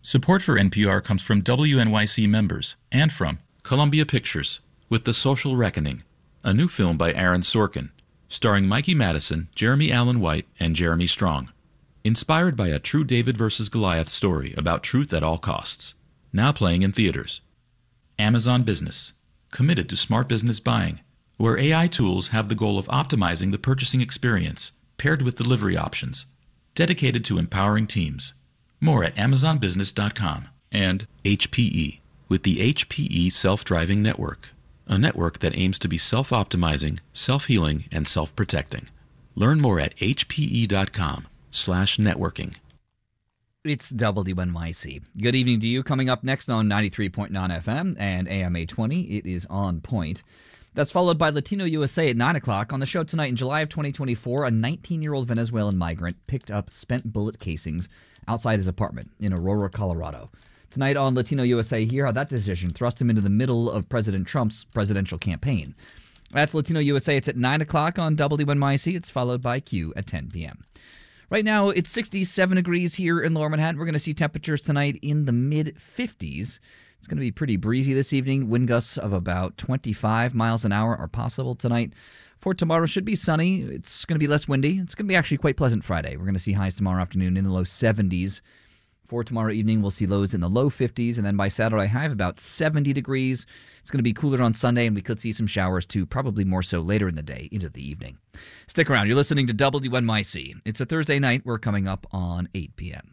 Support for NPR comes from WNYC members and from Columbia Pictures with The Social Reckoning, a new film by Aaron Sorkin, starring Mikey Madison, Jeremy Allen White, and Jeremy Strong. Inspired by a true David versus Goliath story about truth at all costs. Now playing in theaters. Amazon Business, committed to smart business buying, where AI tools have the goal of optimizing the purchasing experience, paired with delivery options, dedicated to empowering teams. More at amazonbusiness.com. And HPE, with the HPE Self-Driving Network, a network that aims to be self-optimizing, self-healing, and self-protecting. Learn more at hpe.com/networking. It's WNYC. Good evening to you. Coming up next on 93.9 FM and AM 820, it is On Point. That's followed by Latino USA at 9 o'clock. On the show tonight, in July of 2024, a 19-year-old Venezuelan migrant picked up spent bullet casings outside his apartment in Aurora, Colorado. Tonight on Latino USA, hear how that decision thrust him into the middle of President Trump's presidential campaign. That's Latino USA. It's at 9 o'clock on WNYC. It's followed by Q at 10 p.m. Right now, it's 67 degrees here in Lower Manhattan. We're going to see temperatures tonight in the mid-50s. It's going to be pretty breezy this evening. Wind gusts of about 25 miles an hour are possible tonight. For tomorrow, should be sunny. It's going to be less windy. It's going to be actually quite pleasant Friday. We're going to see highs tomorrow afternoon in the low 70s. For tomorrow evening, we'll see lows in the low 50s. And then by Saturday, high of about 70 degrees. It's going to be cooler on Sunday, and we could see some showers too, probably more so later in the day into the evening. Stick around. You're listening to WNYC. It's a Thursday night. We're coming up on 8 p.m.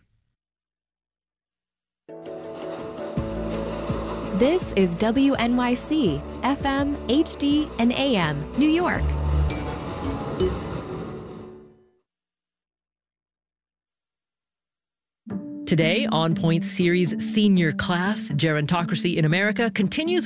This is WNYC, FM, HD, and AM, New York. Today, On Point series Senior Class, Gerontocracy in America continues